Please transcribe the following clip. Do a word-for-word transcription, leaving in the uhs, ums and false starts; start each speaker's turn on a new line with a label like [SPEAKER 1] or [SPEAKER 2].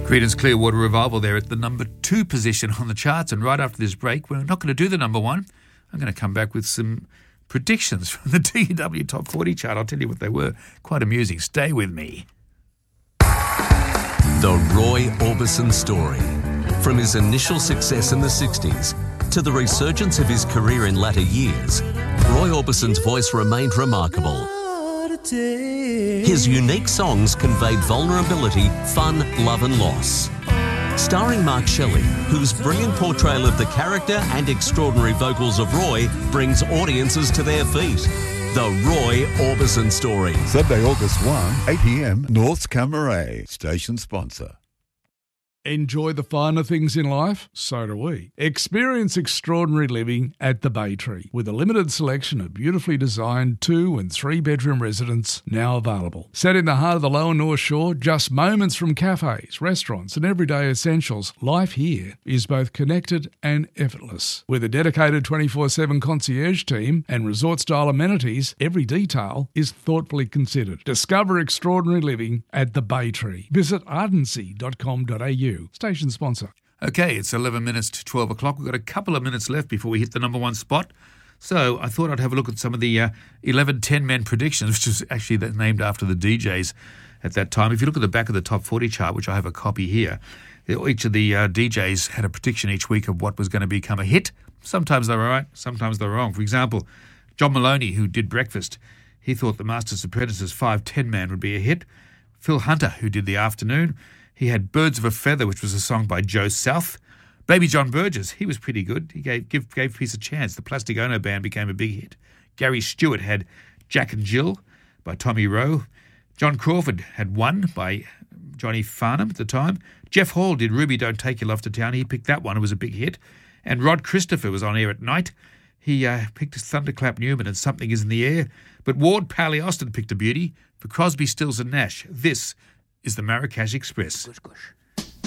[SPEAKER 1] Creedence Clearwater Revival there at the number two position on the charts. And right after this break, we're not going to do the number one. I'm going to come back with some predictions from the D W Top forty chart. I'll tell you what they were. Quite amusing. Stay with me.
[SPEAKER 2] The Roy Orbison story. From his initial success in the sixties to the resurgence of his career in latter years, Roy Orbison's voice remained remarkable. His unique songs conveyed vulnerability, fun, love and loss. Starring Mark Shelley, whose brilliant portrayal of the character and extraordinary vocals of Roy brings audiences to their feet. The Roy Orbison story.
[SPEAKER 3] Sunday, August first, eight p.m, North's Camaret. Station sponsor.
[SPEAKER 4] Enjoy the finer things in life? So do we. Experience extraordinary living at the Bay Tree with a limited selection of beautifully designed two and three bedroom residences now available. Set in the heart of the Lower North Shore, just moments from cafes, restaurants and everyday essentials, life here is both connected and effortless. With a dedicated twenty-four seven concierge team and resort-style amenities, every detail is thoughtfully considered. Discover extraordinary living at the Bay Tree. Visit ardency dot com dot a u. Station sponsor.
[SPEAKER 1] Okay, it's eleven minutes to twelve o'clock. We've got a couple of minutes left before we hit the number one spot. So I thought I'd have a look at some of the uh, eleven ten-men predictions, which is actually named after the D Js at that time. If you look at the back of the Top forty chart, which I have a copy here, each of the uh, D Js had a prediction each week of what was going to become a hit. Sometimes they were right, sometimes they were wrong. For example, John Maloney, who did Breakfast, he thought the Masters and Predators five ten man would be a hit. Phil Hunter, who did The Afternoon, he had Birds of a Feather, which was a song by Joe South. Baby John Burgess, he was pretty good. He gave gave, gave Peace a chance. The Plastic Ono Band became a big hit. Gary Stewart had Jack and Jill by Tommy Rowe. John Crawford had One by Johnny Farnham at the time. Jeff Hall did Ruby Don't Take Your Love to Town. He picked that one. It was a big hit. And Rod Christopher was on air at night. He uh, picked Thunderclap Newman and Something Is in the Air. But Ward Pally Austin picked a beauty for Crosby, Stills and Nash. This is the Marrakesh Express.
[SPEAKER 5] Gush, gush.